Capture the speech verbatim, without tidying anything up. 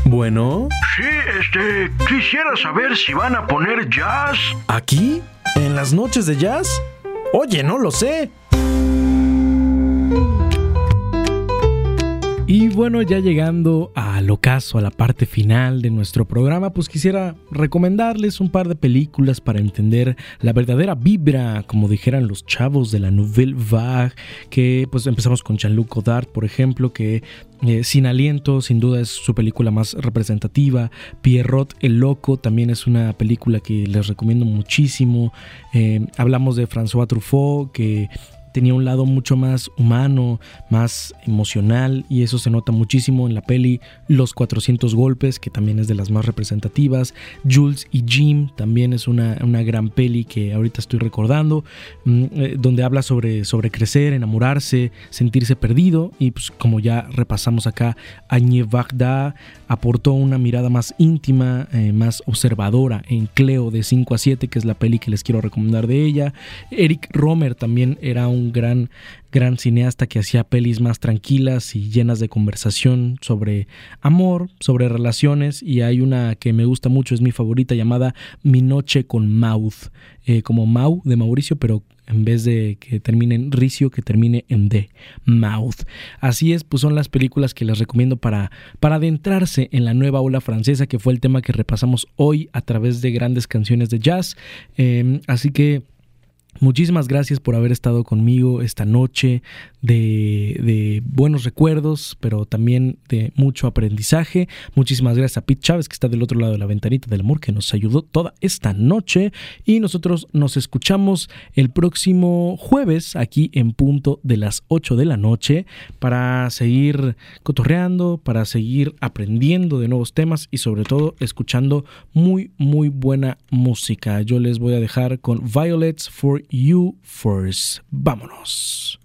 Bueno. Sí, este, quisiera saber si van a poner jazz. ¿Aquí? ¿En las noches de jazz? Oye, no lo sé. Y bueno, ya llegando al ocaso, a la parte final de nuestro programa, pues quisiera recomendarles un par de películas para entender la verdadera vibra, como dijeran los chavos de la Nouvelle Vague, que pues empezamos con Jean-Luc Godard, por ejemplo, que eh, Sin Aliento, sin duda es su película más representativa. Pierrot el Loco también es una película que les recomiendo muchísimo. Eh, hablamos de François Truffaut, que tenía un lado mucho más humano, más emocional, y eso se nota muchísimo en la peli Los cuatrocientos golpes, que también es de las más representativas. Jules y Jim también es una, una gran peli que ahorita estoy recordando, eh, donde habla sobre, sobre crecer, enamorarse, sentirse perdido, y pues como ya repasamos acá, Agnès Varda aportó una mirada más íntima, eh, más observadora en Cleo de cinco a siete, que es la peli que les quiero recomendar de ella. Eric Rohmer también era un un gran, gran cineasta que hacía pelis más tranquilas y llenas de conversación sobre amor, sobre relaciones, y hay una que me gusta mucho, es mi favorita, llamada Mi noche con Mouth, eh, como Mau de Mauricio, pero en vez de que termine en Ricio, que termine en D, Mouth. Así es, pues son las películas que les recomiendo para, para adentrarse en la nueva ola francesa, que fue el tema que repasamos hoy a través de grandes canciones de jazz. Eh, así que muchísimas gracias por haber estado conmigo esta noche de, de buenos recuerdos, pero también de mucho aprendizaje. Muchísimas gracias a Pete Chávez, que está del otro lado de la ventanita del amor, que nos ayudó toda esta noche. Y nosotros nos escuchamos el próximo jueves aquí en punto de las ocho de la noche para seguir cotorreando, para seguir aprendiendo de nuevos temas y sobre todo escuchando muy, muy buena música. Yo les voy a dejar con Violets for You First. Vámonos.